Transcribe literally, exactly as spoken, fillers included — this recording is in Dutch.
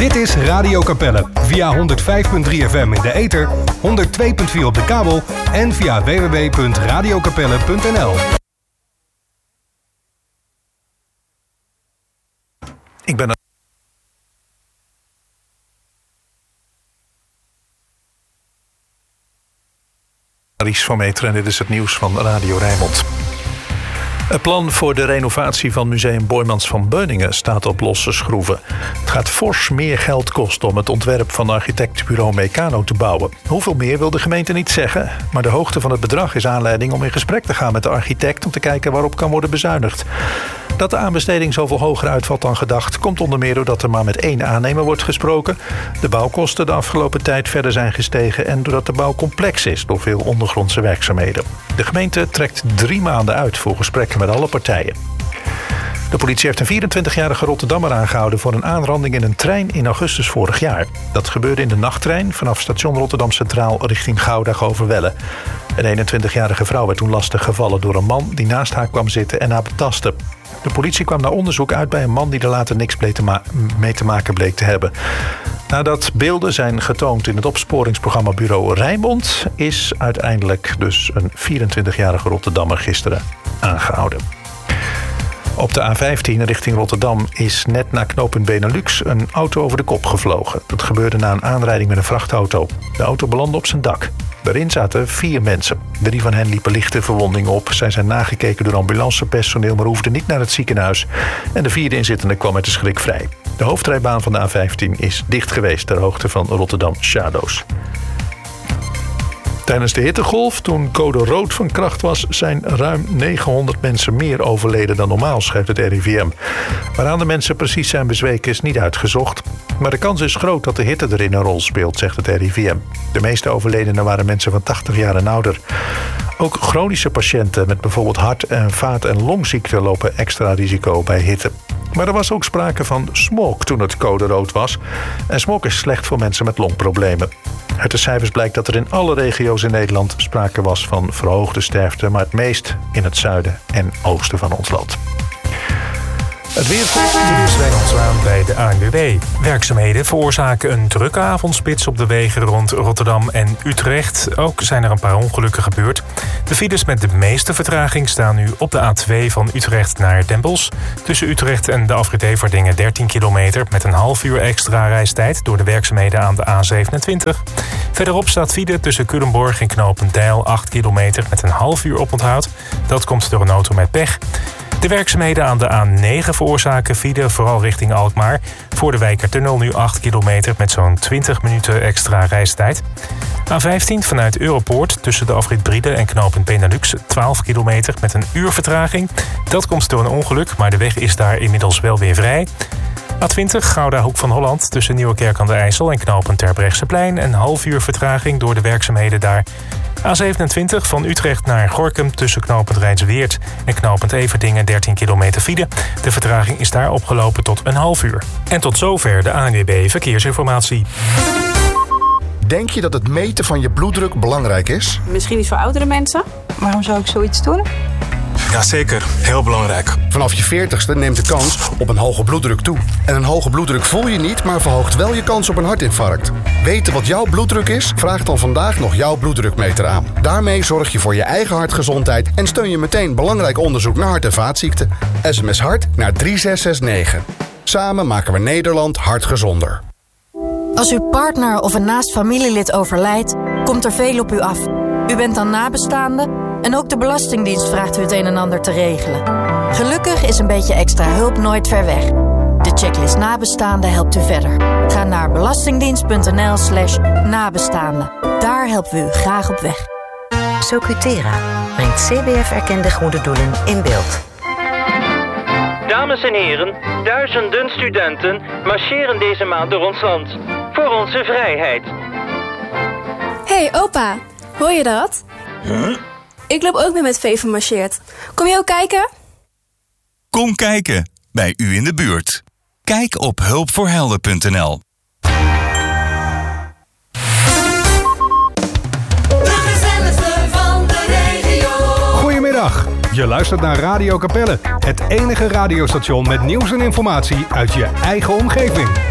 Dit is Radio Capelle via honderd vijf komma drie F M in de ether, honderd twee komma vier op de kabel en via w w w punt radio capelle punt n l. Ik ben Aries van Meteren en dit is het nieuws van Radio Rijnmond. Het plan voor de renovatie van Museum Boijmans van Beuningen staat op losse schroeven. Het gaat fors meer geld kosten om het ontwerp van architectenbureau Mecanoo te bouwen. Hoeveel meer wil de gemeente niet zeggen, maar de hoogte van het bedrag is aanleiding om in gesprek te gaan met de architect om te kijken waarop kan worden bezuinigd. Dat de aanbesteding zoveel hoger uitvalt dan gedacht komt onder meer doordat er maar met één aannemer wordt gesproken, de bouwkosten de afgelopen tijd verder zijn gestegen en doordat de bouw complex is door veel ondergrondse werkzaamheden. De gemeente trekt drie maanden uit voor gesprekken met alle partijen. De politie heeft een vierentwintigjarige Rotterdammer aangehouden voor een aanranding in een trein in augustus vorig jaar. Dat gebeurde in de nachttrein vanaf station Rotterdam Centraal richting Gouda-Overwelle. Een eenentwintigjarige vrouw werd toen lastig gevallen door een man die naast haar kwam zitten en haar betastte. De politie kwam na onderzoek uit bij een man die er later niks mee te maken bleek te hebben. Nadat beelden zijn getoond in het opsporingsprogramma Bureau Rijnmond is uiteindelijk dus een vierentwintigjarige Rotterdammer gisteren aangehouden. Op de A vijftien richting Rotterdam is net na knooppunt Benelux een auto over de kop gevlogen. Dat gebeurde na een aanrijding met een vrachtauto. De auto belandde op zijn dak. Daarin zaten vier mensen. Drie van hen liepen lichte verwondingen op. Zij zijn nagekeken door ambulancepersoneel, maar hoefden niet naar het ziekenhuis. En de vierde inzittende kwam met de schrik vrij. De hoofdrijbaan van de A vijftien is dicht geweest ter hoogte van Rotterdam Shadows. Tijdens de hittegolf, toen code rood van kracht was, zijn ruim negenhonderd mensen meer overleden dan normaal, schrijft het R I V M. Waaraan de mensen precies zijn bezweken is niet uitgezocht. Maar de kans is groot dat de hitte erin een rol speelt, zegt het R I V M. De meeste overledenen waren mensen van tachtig jaar en ouder. Ook chronische patiënten met bijvoorbeeld hart- en vaat- en longziekten lopen extra risico bij hitte. Maar er was ook sprake van smog toen het code rood was. En smog is slecht voor mensen met longproblemen. Uit de cijfers blijkt dat er in alle regio's in Nederland sprake was van verhoogde sterfte, maar het meest in het zuiden en oosten van ons land. Het weer aan bij de A N W B. Werkzaamheden veroorzaken een drukke avondspits op de wegen rond Rotterdam en Utrecht. Ook zijn er een paar ongelukken gebeurd. De files met de meeste vertraging staan nu op de A twee van Utrecht naar Den Bosch. Tussen Utrecht en de afrit Everdingen dertien kilometer met een half uur extra reistijd door de werkzaamheden aan de A zevenentwintig. Verderop staat file tussen Culemborg en Knopendijl acht kilometer met een half uur oponthoud. Dat komt door een auto met pech. De werkzaamheden aan de A negen veroorzaken file, vooral richting Alkmaar. Voor de Wijkertunnel nu acht kilometer met zo'n twintig minuten extra reistijd. A vijftien vanuit Europoort tussen de afrit Briede en knooppunt Benelux twaalf kilometer met een uur vertraging. Dat komt door een ongeluk, maar de weg is daar inmiddels wel weer vrij. A twintig Gouda Hoek van Holland tussen Nieuwekerk aan de IJssel en knooppunt Terbrechtseplein. Een half uur vertraging door de werkzaamheden daar. A zevenentwintig van Utrecht naar Gorinchem tussen knooppunt Rijnsweert en knooppunt Everdingen dertien kilometer file. De vertraging is daar opgelopen tot een half uur. En tot zover de A N W B Verkeersinformatie. Denk je dat het meten van je bloeddruk belangrijk is? Misschien iets voor oudere mensen. Waarom zou ik zoiets doen? Jazeker, heel belangrijk. Vanaf je veertigste neemt de kans op een hoge bloeddruk toe. En een hoge bloeddruk voel je niet, maar verhoogt wel je kans op een hartinfarct. Weten wat jouw bloeddruk is? Vraag dan vandaag nog jouw bloeddrukmeter aan. Daarmee zorg je voor je eigen hartgezondheid en steun je meteen belangrijk onderzoek naar hart- en vaatziekten. S M S hart naar drie zes zes negen. Samen maken we Nederland hartgezonder. Als uw partner of een naast familielid overlijdt, komt er veel op u af. U bent dan nabestaande en ook de Belastingdienst vraagt u het een en ander te regelen. Gelukkig is een beetje extra hulp nooit ver weg. De checklist nabestaanden helpt u verder. Ga naar belastingdienst.nl slash nabestaanden. Daar helpen we u graag op weg. Socutera brengt C B F-erkende goede doelen in beeld. Dames en heren, duizenden studenten marcheren deze maand door ons land. Voor onze vrijheid. Hey opa, hoor je dat? Huh? Ik loop ook mee met Veven marcheert. Kom je ook kijken? Kom kijken, bij u in de buurt. Kijk op hulpvoorhelden punt n l. Goedemiddag, je luistert naar Radio Capelle. Het enige radiostation met nieuws en informatie uit je eigen omgeving.